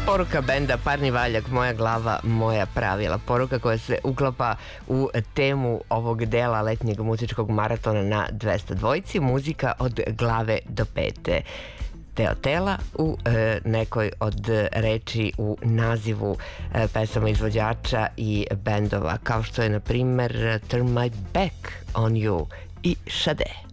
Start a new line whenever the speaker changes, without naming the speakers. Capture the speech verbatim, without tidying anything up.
Poruka benda Parni valjak, moja glava, moja pravila. Poruka koja se uklapa u temu ovog dela letnjeg muzičkog maratona na dvesta dvojci. Muzika od glave do pete. Deo tela u e, nekoj od reči u nazivu e, pesama izvođača i bendova, kao što je na primer Turn My Back on You i Sade.